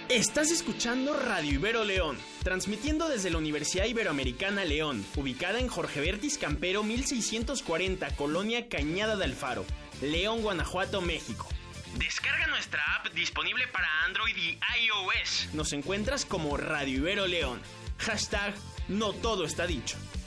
Estás escuchando Radio Ibero León, transmitiendo desde la Universidad Iberoamericana León, ubicada en Jorge Bertis Campero 1640, Colonia Cañada de Alfaro, León, Guanajuato, México. Descarga nuestra app disponible para Android y iOS. Nos encuentras como Radio Ibero León. #, no todo está dicho.